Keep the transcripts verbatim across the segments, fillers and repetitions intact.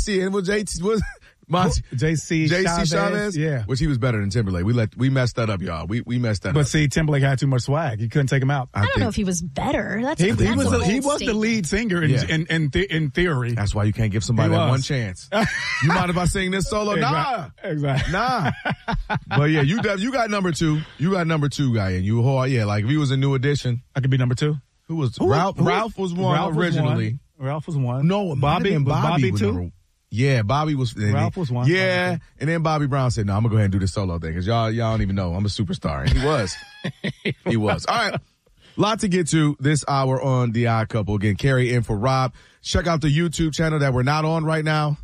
C and was J T was Monty, J C J C Chavez, Chavez, yeah, which he was better than Timberlake. We let we messed that up, y'all. We we messed that but up. But see, Timberlake had too much swag. You couldn't take him out. I, I don't know if he was better. That's he, that's he was a a, he bold was statement. the lead singer in Yeah. in in, th- in theory. That's why you can't give somebody He that was. one chance. You mind if I sing this solo? Nah, exactly. Nah. But yeah, you def- you got number two. You got number two guy, and you oh yeah, like if he was a new addition, I could be number two. Who was Who, Ralph? who, Ralph was one Ralph was originally. One. Ralph was one. No, Bobby. Bobby, Bobby, Bobby was two. two. Yeah, Bobby was. Ralph was one. Yeah, and then Bobby Brown said, "No, I'm gonna go ahead and do this solo thing because y'all y'all don't even know I'm a superstar." And he was. He was. All right. Lot to get to this hour on The Odd Couple. Again, Carrie in for Rob. Check out the YouTube channel that we're not on right now.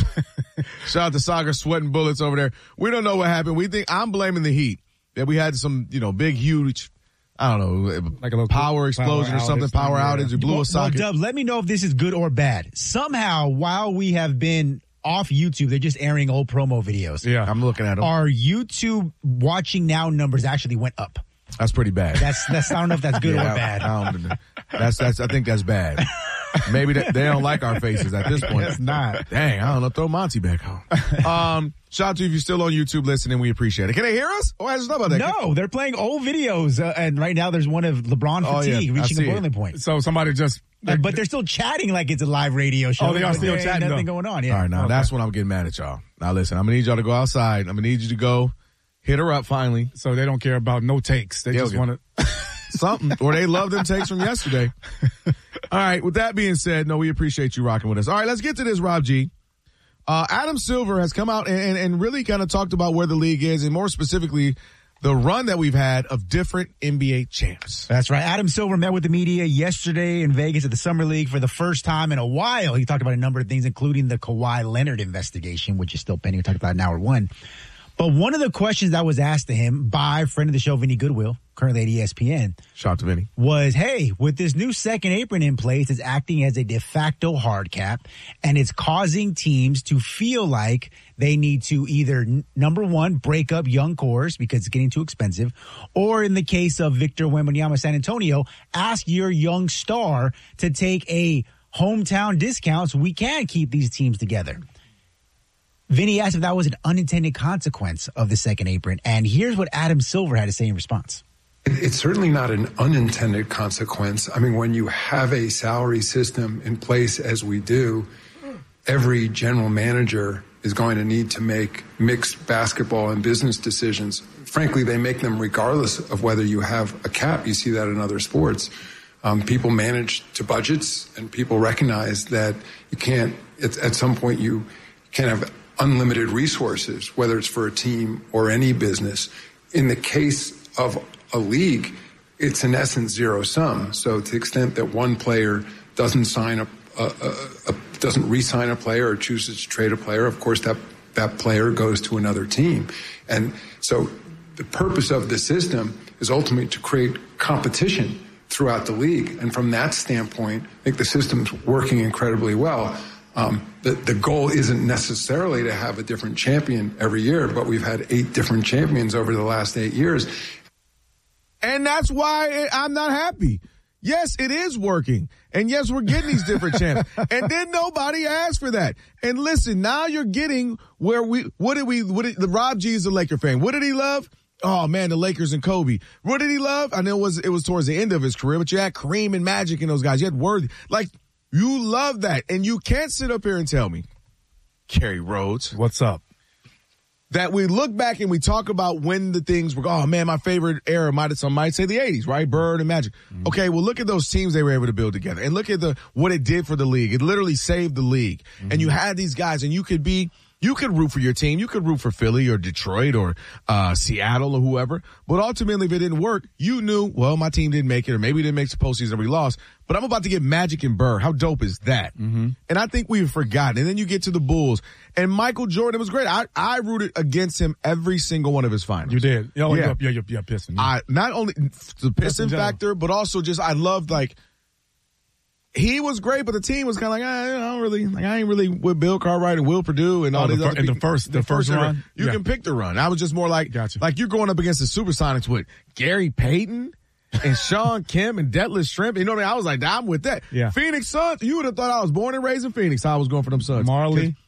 Shout out to Saga Sweating Bullets over there. We don't know what happened. We think I'm blaming the heat. That we had some, you know, big, huge, I don't know, like a little power explosion power or something, outage power thing, outage. yeah. It blew well, a socket. Well, Dubs, let me know if this is good or bad. Somehow, while we have been off YouTube, they're just airing old promo videos. Yeah. I'm looking at them. Our YouTube watching now numbers actually went up. That's pretty bad. That's that's. I don't know if that's good Yeah, or bad. I, I don't, that's that's. I think that's bad. Maybe that, they don't like our faces at this point. It's not. Dang, I don't know. Throw Monty back home. Um, shout out to you if you're still on YouTube listening. We appreciate it. Can they hear us? Oh, I just know about that. No, they're playing old videos, uh, and right now there's one of LeBron Oh, yeah, fatigue I reaching see the it. boiling point. So somebody just. Uh, but they're still chatting like it's a live radio show. Oh, they are But still there ain't chatting, Nothing though. going on. Yeah. All right, now Okay. that's when I'm getting mad at y'all. Now listen, I'm gonna need y'all to go outside. I'm gonna need you to go hit her up finally. So they don't care about no takes. They Yeah, just okay. want to. Something, or they love them takes from yesterday. All right, with that being said, no, we appreciate you rocking with us. All right, let's get to this, Rob G. Uh, Adam Silver has come out and, and, and really kind of talked about where the league is, and more specifically, the run that we've had of different N B A champs. That's right. Adam Silver met with the media yesterday in Vegas at the Summer League for the first time in a while. He talked about a number of things, including the Kawhi Leonard investigation, which is still pending. We talked about in hour one. But one of the questions that was asked to him by a friend of the show, Vinny Goodwill, currently at E S P N, Shout out to Vinny. was, hey, with this new second apron in place, it's acting as a de facto hard cap, and it's causing teams to feel like they need to either, n- number one, break up young cores because it's getting too expensive, or in the case of Victor Wembanyama San Antonio, ask your young star to take a hometown discount so we can keep these teams together. Vinny asked if that was an unintended consequence of the second apron, and here's what Adam Silver had to say in response. It's certainly not an unintended consequence. I mean, when you have a salary system in place as we do, every general manager is going to need to make mixed basketball and business decisions. Frankly, they make them regardless of whether you have a cap. You see that in other sports. Um, people manage to budgets, and people recognize that you can't, at, at some point, you can't have unlimited resources, whether it's for a team or any business. In the case of a league, it's in essence zero sum. So to the extent that one player doesn't sign a, a, a, a doesn't re-sign a player or chooses to trade a player, of course that that player goes to another team. And so the purpose of the system is ultimately to create competition throughout the league. And from that standpoint, I think the system's working incredibly well. Um, the, the goal isn't necessarily to have a different champion every year, but we've had eight different champions over the last eight years. And that's why I'm not happy. Yes, it is working. And yes, we're getting these different champs. And then nobody asked for that. And listen, now you're getting where we, what did we, what did, the Rob G is a Laker fan. What did he love? Oh man, the Lakers and Kobe. What did he love? I know it was, it was towards the end of his career, but you had Kareem and Magic and those guys. You had Worthy. Like, you love that. And you can't sit up here and tell me, Kerry Rhodes, What's up? that we look back and we talk about when the things were, oh man, my favorite era might some might say the eighties, right? Bird and Magic. Mm-hmm. Okay, well look at those teams they were able to build together. And look at the what it did for the league. It literally saved the league. Mm-hmm. And you had these guys and you could be You could root for your team. You could root for Philly or Detroit or uh Seattle or whoever. But ultimately, if it didn't work, you knew, well, my team didn't make it or maybe it didn't make the postseason and we lost. But I'm about to get Magic and Bird. How dope is that? Mm-hmm. And I think we've forgotten. And then you get to the Bulls. And Michael Jordan, it was great. I, I rooted against him every single one of his finals. You did. Oh, Yeah. yeah, yeah, yeah, pissing. Yeah. I not only the piston factor, but also just I loved like he was great, but the team was kind of like I, I don't really like I ain't really with Bill Cartwright and Will Purdue and all Oh, the these fir- other in the people. first- the first era. run? You Yeah. can pick the run. I was just more like Gotcha. like you're going up against the Supersonics with Gary Payton and Sean Kemp and Detlef Shrimp. You know what I mean? I was like, I'm with that. Yeah. Phoenix Suns. You would have thought I was born and raised in Phoenix. I was going for them Suns. Marley.